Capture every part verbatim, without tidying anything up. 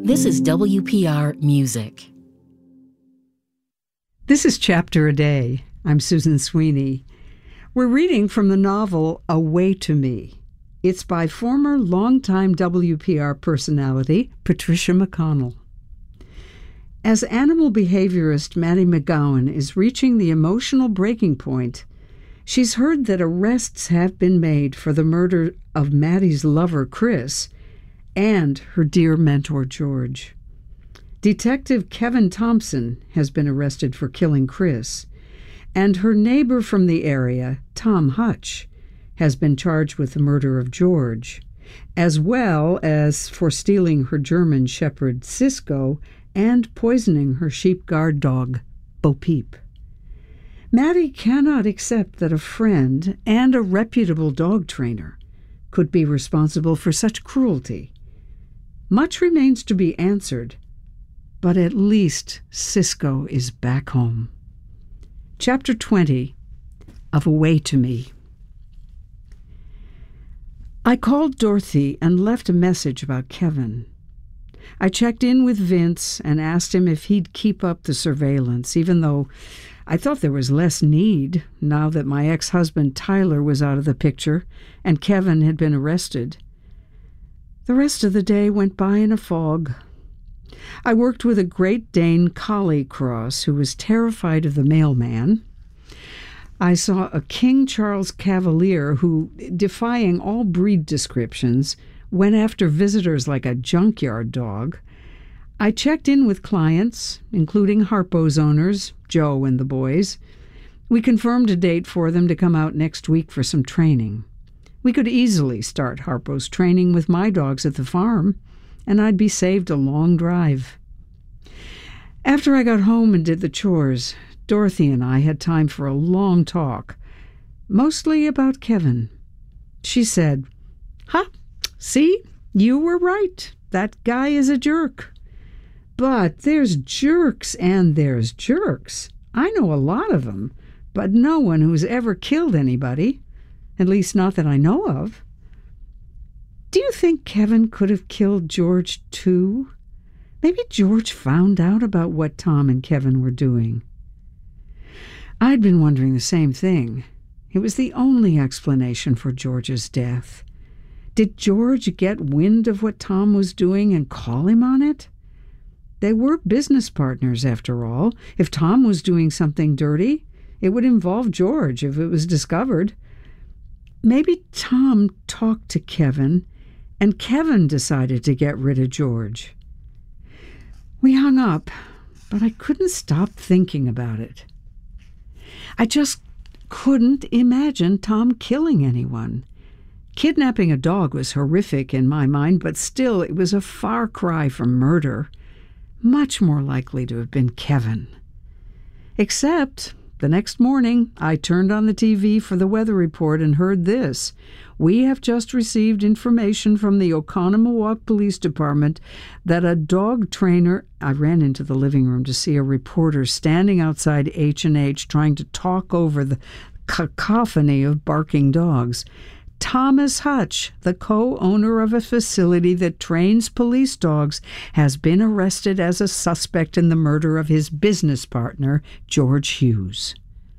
This is W P R Music. This is Chapter a Day. I'm Susan Sweeney. We're reading from the novel A Way to Me. It's by former longtime W P R personality Patricia McConnell. As animal behaviorist Maddie McGowan is reaching the emotional breaking point, she's heard that arrests have been made for the murder of Maddie's lover, Chris, and her dear mentor, George. Detective Kevin Thompson has been arrested for killing Chris, and her neighbor from the area, Tom Hutch, has been charged with the murder of George, as well as for stealing her German shepherd, Cisco, and poisoning her sheep guard dog, Bo Peep. Maddie cannot accept that a friend and a reputable dog trainer could be responsible for such cruelty. Much remains to be answered, but at least Cisco is back home. Chapter twenty of A Way to Me. I called Dorothy and left a message about Kevin. I checked in with Vince and asked him if he'd keep up the surveillance, even though I thought there was less need now that my ex-husband Tyler was out of the picture and Kevin had been arrested. The rest of the day went by in a fog. I worked with a Great Dane collie cross who was terrified of the mailman. I saw a King Charles Cavalier who, defying all breed descriptions, went after visitors like a junkyard dog. I checked in with clients, including Harpo's owners, Joe and the boys. We confirmed a date for them to come out next week for some training. We could easily start Harpo's training with my dogs at the farm, and I'd be saved a long drive. After I got home and did the chores, Dorothy and I had time for a long talk, mostly about Kevin. She said, "Ha, see, you were right. That guy is a jerk. But there's jerks and there's jerks. I know a lot of them, but no one who's ever killed anybody, at least not that I know of. Do you think Kevin could have killed George too? Maybe George found out about what Tom and Kevin were doing." I'd been wondering the same thing. It was the only explanation for George's death. Did George get wind of what Tom was doing and call him on it? They were business partners, after all. If Tom was doing something dirty, it would involve George if it was discovered. Maybe Tom talked to Kevin, and Kevin decided to get rid of George. We hung up, but I couldn't stop thinking about it. I just couldn't imagine Tom killing anyone. Kidnapping a dog was horrific in my mind, but still it was a far cry from murder. Much more likely to have been Kevin. Except the next morning, I turned on the T V for the weather report and heard this. We have just received information from the Oconomowoc Police Department that a dog trainer... I ran into the living room to see a reporter standing outside H and H trying to talk over the cacophony of barking dogs. Thomas Hutch, the co-owner of a facility that trains police dogs, has been arrested as a suspect in the murder of his business partner, George Hughes.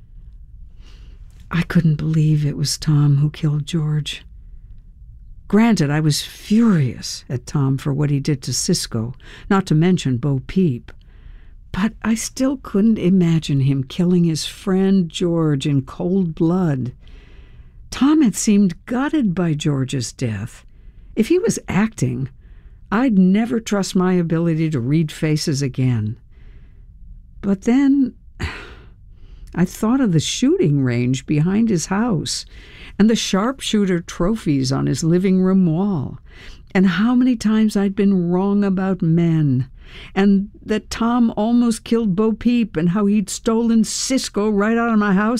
I couldn't believe it was Tom who killed George. Granted, I was furious at Tom for what he did to Cisco, not to mention Bo Peep. But I still couldn't imagine him killing his friend George in cold blood. Tom had seemed gutted by George's death. If he was acting, I'd never trust my ability to read faces again. But then I thought of the shooting range behind his house and the sharpshooter trophies on his living room wall, and how many times I'd been wrong about men, and that Tom almost killed Bo Peep, and how he'd stolen Cisco right out of my house